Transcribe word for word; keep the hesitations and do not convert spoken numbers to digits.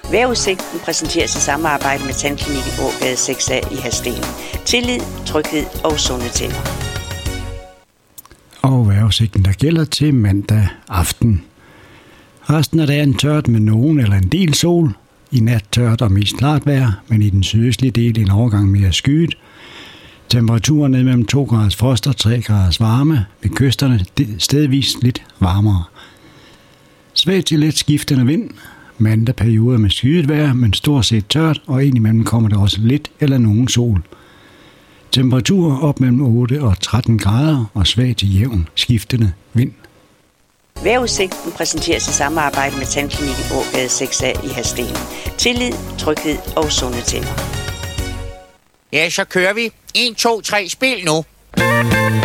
Vejrudsigten præsenteres i samarbejde med Tandklinikken Ågade seks A i Hadsten. Tillid, tryghed og sunde tænder. Og vejrudsigten, der gælder til mandag aften. Resten af dagen tørt med nogen eller en del sol. I nat tørt og mest klart vejr, men i den sydøstlige del en overgang mere skyet. Temperaturen ned mellem to graders frost og tre graders varme. Ved kysterne stedvis lidt varmere. Svag til let skiftende vind. Mandag perioder med skyet vejr, men stort set tørt, og indimellem kommer der også lidt eller nogen sol. Temperaturer op mellem otte og tretten grader og svag til jævn skiftende vind. Vejrudsigten præsenteres i samarbejde med Tandklinikken Ågade seks A i Hadsten. Tillid, tryghed og sunde tænder. Ja, så kører vi. en, to, tre, spil nu.